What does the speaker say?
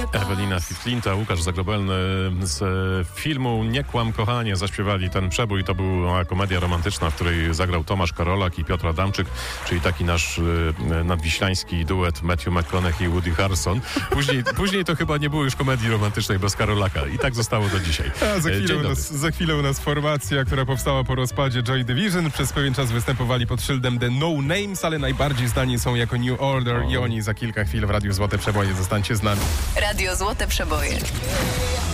Ewelina Fiflinta, Łukasz Zagrobelny z filmu Nie kłam kochanie zaśpiewali ten przebój. To była komedia romantyczna, w której zagrał Tomasz Karolak i Piotr Adamczyk, czyli taki nasz nadwiślański duet Matthew McConaughey i Woody Harrelson. Później to chyba nie było już komedii romantycznej bez Karolaka i tak zostało do dzisiaj. A za chwilę u nas formacja, która powstała po rozpadzie Joy Division. Przez pewien czas występowali pod szyldem The No Names, ale najbardziej znani są jako New Order i oni za kilka chwil w Radiu Złote Przeboje. Zostańcie z nami. Radio Złote Przeboje.